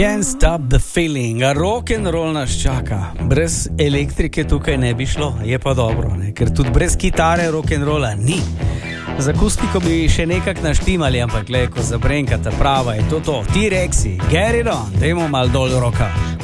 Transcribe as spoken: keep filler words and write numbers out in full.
Can't stop the feeling, rock and roll nas čaka. Brez elektrike tukaj ne bi šlo, je pa dobro, ne? Ker tudi brez kitare rock and rolla ni. Z akustiko bi še nekak naštimali, ampak le, ko zabrenkata prava, je to to. T-Rexi, get it on, dajmo mal dol roka.